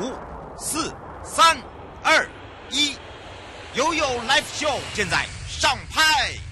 5、4、3、2、1，悠悠 Live Show 现在上拍。